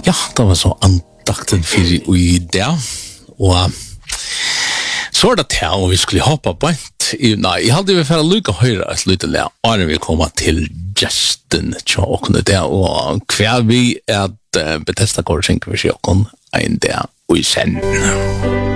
Ja, det var så andakten for i dag, og så det til, og vi skulle hoppa på nei, jeg hadde vi for å lykke høyre et lite le, og vi kommer til Justin tjåkene der, og hver vi at Bethesda går og synker for sjokken en dag, og i senden.